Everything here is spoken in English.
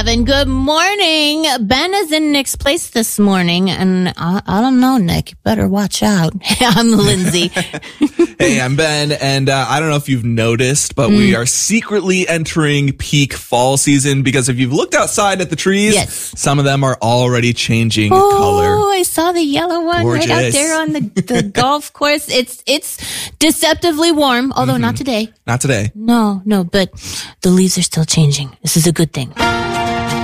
And good morning. Ben is in Nick's place this morning, and I don't know, Nick. You better watch out. I'm Lindsay. Hey, I'm Ben, and I don't know if you've noticed, but we are secretly entering peak fall season because if you've looked outside at the trees, some of them are already changing color. Oh, I saw the yellow one right out there on the golf course. It's deceptively warm, although not today. Not today. No, but the leaves are still changing. This is a good thing.